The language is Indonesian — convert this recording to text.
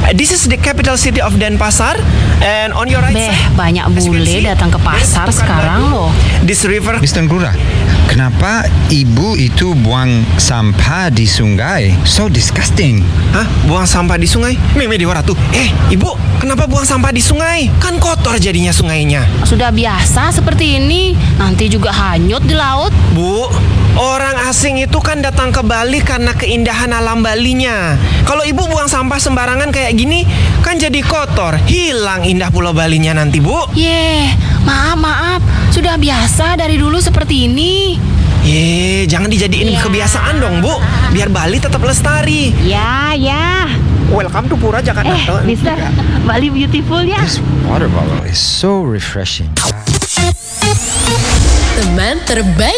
This is the capital city of Denpasar, and on your right Beh, side, banyak as you can bule see, datang ke pasar there's sekarang loh. This river. Mr. Lurah, kenapa ibu itu buang sampah di sungai? So disgusting. Hah? Buang sampah di sungai? Meme Dewa Ratu. Ibu, kenapa buang sampah di sungai? Kan kotor jadinya sungainya. Sudah biasa seperti ini, nanti juga hanyut di laut. Bu, orang asing itu kan datang ke Bali karena keindahan alam Balinya. Kalau ibu buang sampah sembarangan kayak gini, kan jadi kotor. Hilang indah Pulau Balinya nanti, Bu. Maaf. Sudah biasa dari dulu seperti ini. Jangan dijadiin kebiasaan dong, Bu. Biar Bali tetap lestari. Ya. Welcome to Pura Jakarta. Mister, Bali beautiful ya. This water bottle is so refreshing. Teman terbaik